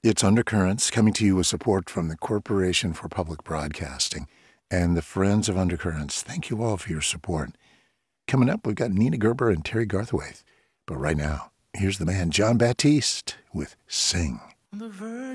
It's Undercurrents, coming to you with support from the Corporation for Public Broadcasting and the Friends of Undercurrents. Thank you all for your support. Coming up, we've got Nina Gerber and Terry Garthwaite. But right now, here's the man John Baptiste with Sing.